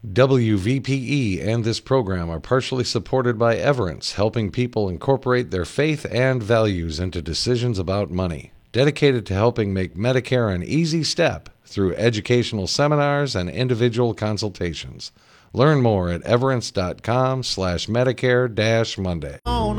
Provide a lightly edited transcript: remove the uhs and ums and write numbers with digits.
WVPE and this program are partially supported by Everence, helping people incorporate their faith and values into decisions about money. Dedicated to helping make Medicare an easy step through educational seminars and individual consultations. Learn more at everence.com/Medicare-Monday.